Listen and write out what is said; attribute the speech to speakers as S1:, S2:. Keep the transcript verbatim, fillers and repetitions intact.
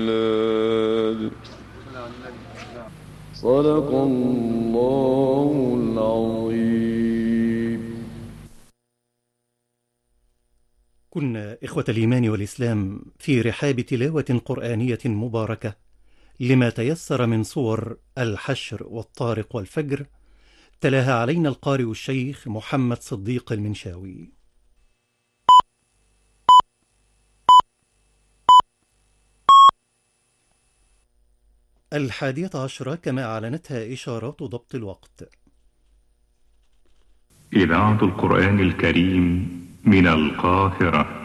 S1: صدق الله العظيم.
S2: كنا إخوة الإيمان والإسلام في رحاب تلاوة قرآنية مباركة لما تيسر من صور الحشر والطارق والفجر، تلاها علينا القارئ الشيخ محمد صديق المنشاوي. الحادية عشرة كما أعلنتها إشارات ضبط الوقت.
S3: إذاعة القرآن الكريم من القاهرة.